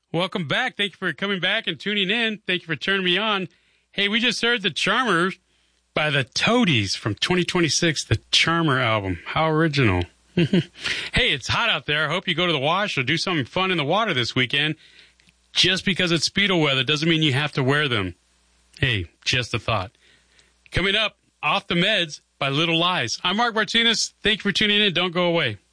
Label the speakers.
Speaker 1: Welcome back. Thank you for coming back and tuning in. Thank you for turning me on. Hey, we just heard The Charmer by the Toadies from 2026, the Charmer album. How original. Hey, it's hot out there. I hope you go to the wash or do something fun in the water this weekend. Just because it's Speedo weather doesn't mean you have to wear them. Hey, just a thought. Coming up, Off the Meds by Little Lies. I'm Mark Martinez. Thank you for tuning in. Don't go away.